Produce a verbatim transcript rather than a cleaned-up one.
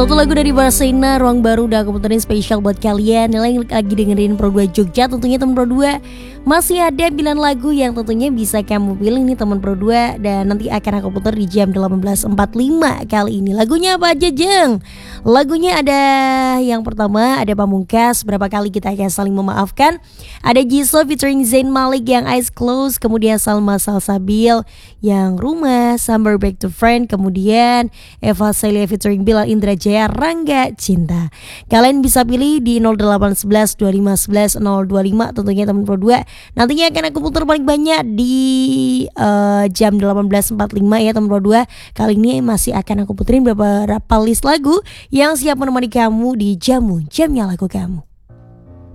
Satu lagu dari Barsena, Ruang Baru udah aku puterin spesial buat kalian yang lagi dengerin Pro dua Jogja. Tentunya teman Pro dua masih ada pilihan lagu yang tentunya bisa kamu pilih nih teman Pro dua. Dan nanti akan aku putar di jam delapan belas empat puluh lima kali ini. Lagunya apa aja Jeng? Lagunya ada yang pertama ada Pamungkas, berapa kali kita akan saling memaafkan. Ada Jisoo featuring Zayn Malik yang Eyes Closed. Kemudian Salma Salsabil yang Rumah, Summer Back to Friend. Kemudian Eva Celia featuring Bilal Indrajaya, Rangga Cinta. Kalian bisa pilih di nol delapan satu satu dua lima satu satu nol dua lima tentunya teman Pro dua. Nantinya akan aku putar paling banyak di uh, jam delapan belas empat puluh lima ya teman Pro dua. Kali ini masih akan aku puterin beberapa list lagu yang siap menemani kamu di jamu jamnya lagu kamu.